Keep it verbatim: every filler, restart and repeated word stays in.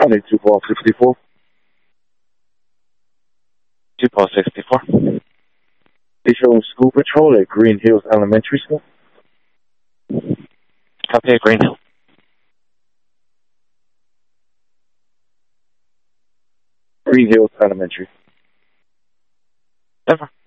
County two four sixty-four. two four sixty-four. Visual School Patrol at Green Hills Elementary School. Copy at Green Hill. Green Hills Elementary. Never.